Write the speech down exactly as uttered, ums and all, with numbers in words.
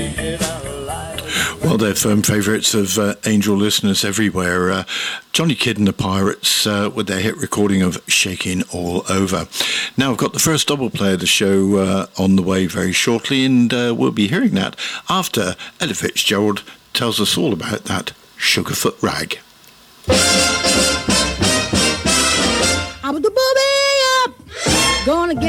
Well, they're firm favourites of uh, Angel listeners everywhere. Uh, Johnny Kidd and the Pirates uh, with their hit recording of Shaking All Over. Now, I've got the first double play of the show uh, on the way very shortly, and uh, we'll be hearing that after Ella Fitzgerald tells us all about that Sugarfoot Rag. I'm the booby up, gonna get